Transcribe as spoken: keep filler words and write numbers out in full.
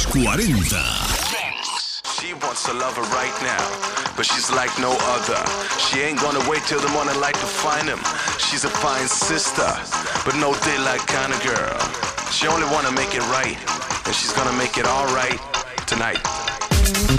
los cuarenta. She wants a lover right now, but she's like no other. She ain't gonna wait till the morning light to find him. She's a fine sister, but no daylight kind of girl. She only wanna make it right, and she's gonna make it all right tonight.